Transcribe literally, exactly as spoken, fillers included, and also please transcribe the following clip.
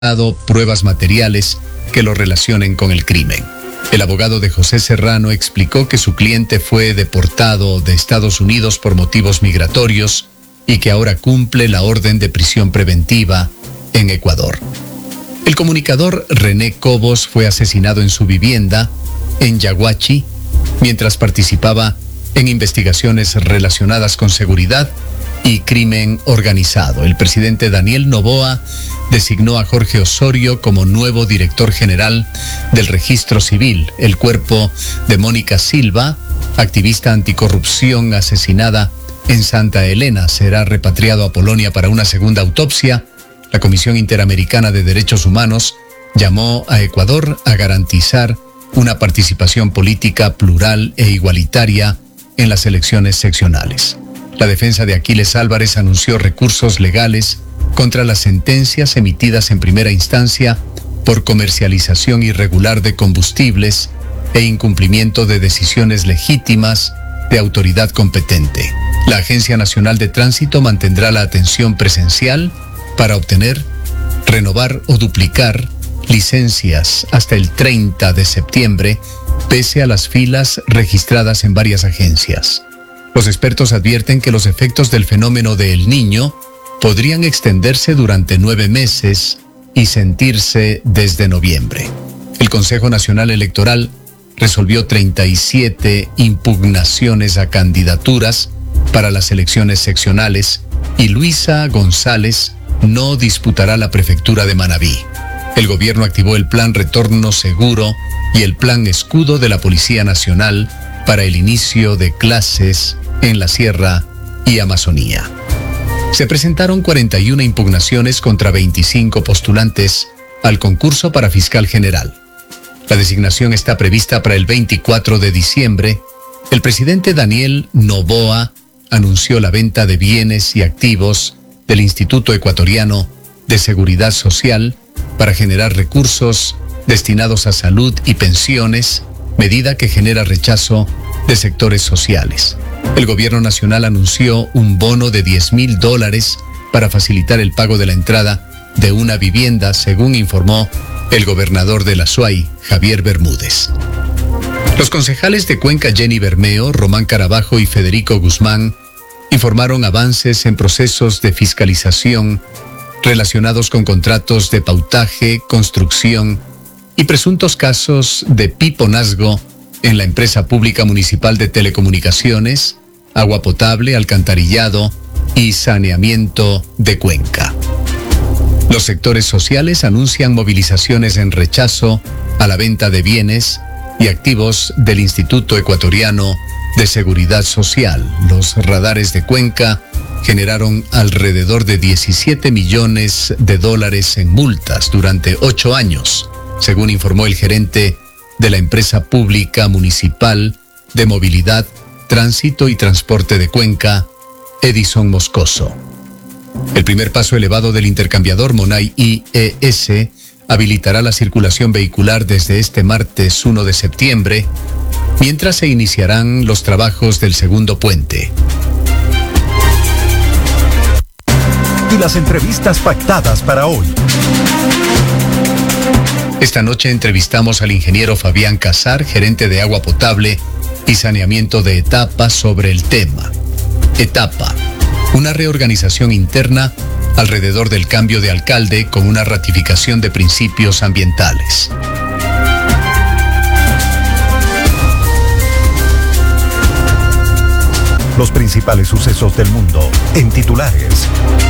dado pruebas materiales que lo relacionen con el crimen. El abogado de José Serrano explicó que su cliente fue deportado de Estados Unidos por motivos migratorios y que ahora cumple la orden de prisión preventiva en Ecuador. El comunicador René Cobos fue asesinado en su vivienda en Yaguachi mientras participaba en investigaciones relacionadas con seguridad y crimen organizado. El presidente Daniel Noboa designó a Jorge Osorio como nuevo director general del Registro Civil. El cuerpo de Mónica Silva, activista anticorrupción asesinada en Santa Elena, será repatriado a Polonia para una segunda autopsia. La Comisión Interamericana de Derechos Humanos llamó a Ecuador a garantizar una participación política plural e igualitaria en las elecciones seccionales. La defensa de Aquiles Álvarez anunció recursos legales contra las sentencias emitidas en primera instancia por comercialización irregular de combustibles e incumplimiento de decisiones legítimas de autoridad competente. La Agencia Nacional de Tránsito mantendrá la atención presencial para obtener, renovar o duplicar licencias hasta el treinta de septiembre, pese a las filas registradas en varias agencias. Los expertos advierten que los efectos del fenómeno de El Niño podrían extenderse durante nueve meses y sentirse desde noviembre. El Consejo Nacional Electoral resolvió treinta y siete impugnaciones a candidaturas para las elecciones seccionales y Luisa González no disputará la prefectura de Manabí. El gobierno activó el Plan Retorno Seguro y el Plan Escudo de la Policía Nacional para el inicio de clases en la Sierra y Amazonía. Se presentaron cuarenta y una impugnaciones contra veinticinco postulantes al concurso para fiscal general. La designación está prevista para el veinticuatro de diciembre. El presidente Daniel Noboa anunció la venta de bienes y activos del Instituto Ecuatoriano de Seguridad Social para generar recursos destinados a salud y pensiones, medida que genera rechazo de sectores sociales. El gobierno nacional anunció un bono de diez mil dólares para facilitar el pago de la entrada de una vivienda, según informó el gobernador de la Suay, Javier Bermúdez. Los concejales de Cuenca Jenny Bermeo, Román Carabajo y Federico Guzmán informaron avances en procesos de fiscalización relacionados con contratos de pautaje, construcción y presuntos casos de piponazgo en la empresa pública municipal de telecomunicaciones, agua potable, alcantarillado y saneamiento de Cuenca. Los sectores sociales anuncian movilizaciones en rechazo a la venta de bienes y activos del Instituto Ecuatoriano de Seguridad Social. Los radares de Cuenca generaron alrededor de diecisiete millones de dólares en multas durante ocho años, según informó el gerente de la empresa pública municipal de movilidad, tránsito y transporte de Cuenca, Edison Moscoso. El primer paso elevado del intercambiador Monay I E S habilitará la circulación vehicular desde este martes uno de septiembre, mientras se iniciarán los trabajos del segundo puente. Y las entrevistas pactadas para hoy. Esta noche entrevistamos al ingeniero Fabián Casar, gerente de agua potable y saneamiento de Etapa, sobre el tema. Etapa, una reorganización interna alrededor del cambio de alcalde con una ratificación de principios ambientales. Los principales sucesos del mundo en titulares.